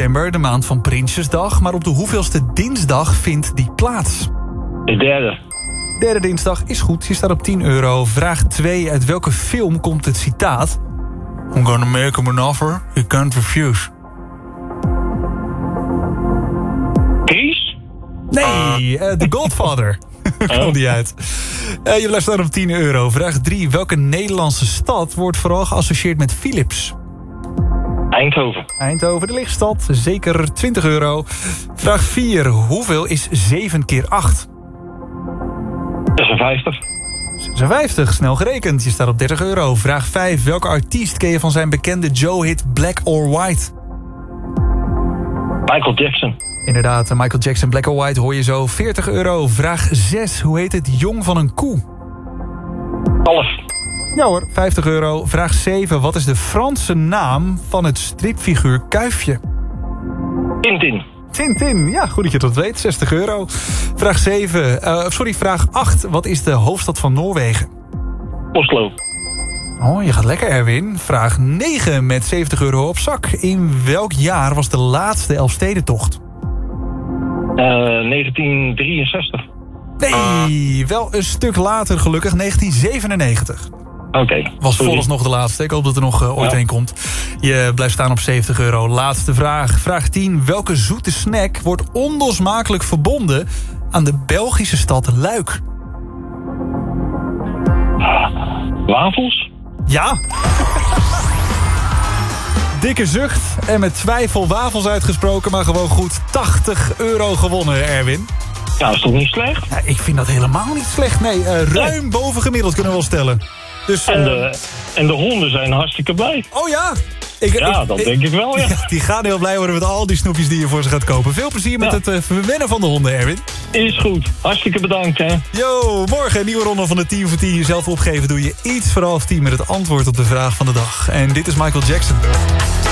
december, de maand van Prinsjesdag. Maar op de hoeveelste dinsdag vindt die plaats? De derde. Derde dinsdag is goed, je staat op €10. Vraag 2, uit welke film komt het citaat? I'm gonna make him an offer you can't refuse. Kees? Nee, The Godfather. Kwam die uit. Je blijft staan op €10. Vraag 3, welke Nederlandse stad wordt vooral geassocieerd met Philips? Eindhoven. Eindhoven, de lichtstad, zeker €20. Vraag 4, hoeveel is 7 keer 8? 56. 56, snel gerekend. Je staat op €30. Vraag 5, welke artiest ken je van zijn bekende Joe-hit Black or White? Michael Jackson. Inderdaad, Michael Jackson, Black or White hoor je zo. €40. Vraag 6, hoe heet het jong van een koe? Kalf. Ja hoor, €50. Vraag 7, wat is de Franse naam van het stripfiguur Kuifje? Tintin. Tintin, ja, goed dat je dat weet, €60. Vraag 8, wat is de hoofdstad van Noorwegen? Oslo. Oh, je gaat lekker, Erwin. Vraag 9 met €70 op zak. In welk jaar was de laatste Elfstedentocht? 1963. Nee, wel een stuk later gelukkig, 1997. Oké. Was vooralsnog de laatste. Ik hoop dat er nog ooit heen komt. Je blijft staan op €70. Laatste vraag. Vraag 10. Welke zoete snack wordt onlosmakelijk verbonden aan de Belgische stad Luik? Wafels? Ja. Dikke zucht en met twijfel wafels uitgesproken, maar gewoon goed €80 gewonnen, Erwin. Ja, is toch niet slecht? Ja, ik vind dat helemaal niet slecht. Nee, ruim boven gemiddeld kunnen we wel stellen. Dus, en de honden zijn hartstikke blij. Oh ja? Dat denk ik wel, ja. Die gaan heel blij worden met al die snoepjes die je voor ze gaat kopen. Veel plezier met het verwennen van de honden, Erwin. Is goed. Hartstikke bedankt, hè. Yo, morgen een nieuwe ronde van de 10 voor 10. Jezelf opgeven doe je iets voor 9:30 met het antwoord op de vraag van de dag. En dit is Michael Jackson.